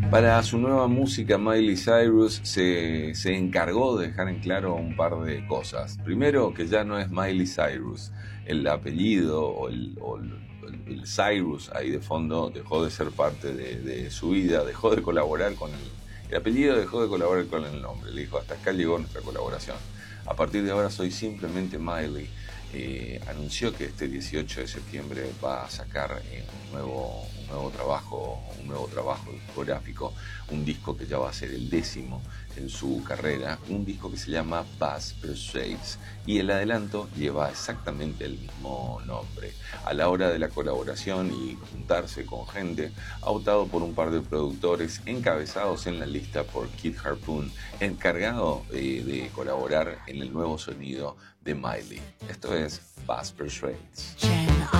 Para su nueva música, Miley Cyrus se encargó de dejar en claro un par de cosas. Primero, que ya no es Miley Cyrus. El apellido o el Cyrus ahí de fondo dejó de ser parte de su vida, dejó de colaborar con el apellido, dejó de colaborar con el nombre. Le dijo, hasta acá llegó nuestra colaboración. A partir de ahora soy simplemente Miley. Anunció que este 18 de septiembre va a sacar un nuevo trabajo discográfico, un disco que ya va a ser el 10º en su carrera, un disco que se llama Bass Persuades, y el adelanto lleva exactamente el mismo nombre. A la hora de la colaboración y juntarse con gente, ha optado por un par de productores encabezados en la lista por Kid Harpoon, encargado de colaborar en el nuevo sonido de Miley. Esto es Bass Persuades.